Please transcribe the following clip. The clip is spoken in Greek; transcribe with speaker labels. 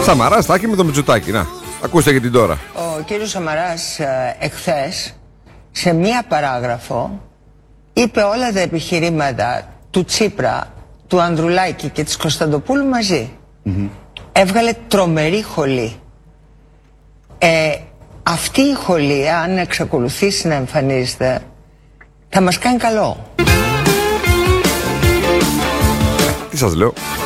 Speaker 1: Σαμαράς, Τάκη με το Μητσοτάκη. Να, ακούστε και την τώρα.
Speaker 2: Ο κύριος Σαμαράς εχθές σε μία παράγραφο είπε όλα τα επιχειρήματα του Τσίπρα, του Ανδρουλάκη και της Κωνσταντοπούλου μαζί. Έβγαλε τρομερή χολή. Αυτή η χολή, αν εξακολουθήσει να εμφανίζεται, θα μας κάνει καλό.
Speaker 1: Τι σας λέω.